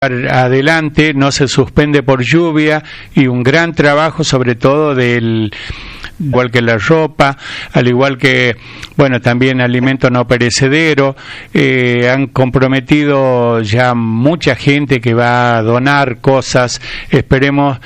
adelante, no se suspende por lluvia, y un gran trabajo sobre todo igual que la ropa, al igual que, bueno, también alimento no perecedero. Han comprometido ya mucha gente que va a donar cosas. Esperemos